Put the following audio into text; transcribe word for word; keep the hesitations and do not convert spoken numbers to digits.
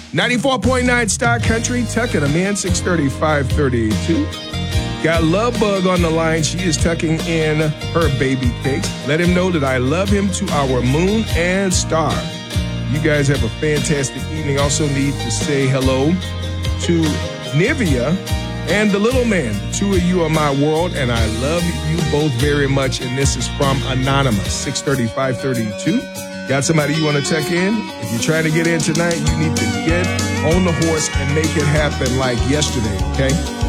ninety-four point nine Star Country, tucking them in, six thirty, five thirty-two. Got Love Bug on the line. She is tucking in her baby cakes. Let him know that I love him to our moon and star. You guys have a fantastic evening. Also need to say hello to Nivea and the little man. The two of you are my world, and I love you both very much. And this is from Anonymous, six thirty, five thirty-two. Got somebody you want to check in? If you're trying to get in tonight, you need to get on the horse and make it happen like yesterday, okay?